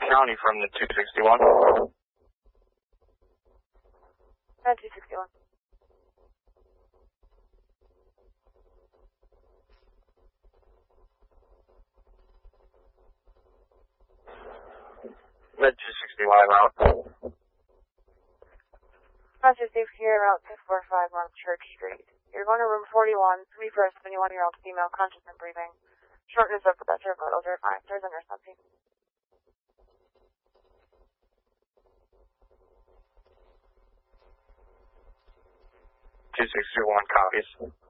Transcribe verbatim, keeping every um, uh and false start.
County from the two sixty-one. Uh, two sixty-one. Med two sixty-one out. Roger, safe here, Route two forty-five on Church Street. You're going to room forty-one, three for a seventy-one-year-old female, conscious and breathing. Shortness of pressure, vital verifying. There's a nurse on scene. two sixty-one copies.